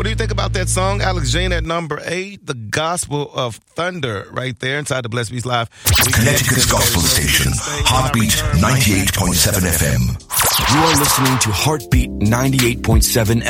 What do you think about that song, Alex Jane, at number 8? The Gospel of Thunder, right there inside the Blessed Beats Live. Connecticut's gospel station, Heartbeat 98.7 FM. You are listening to Heartbeat 98.7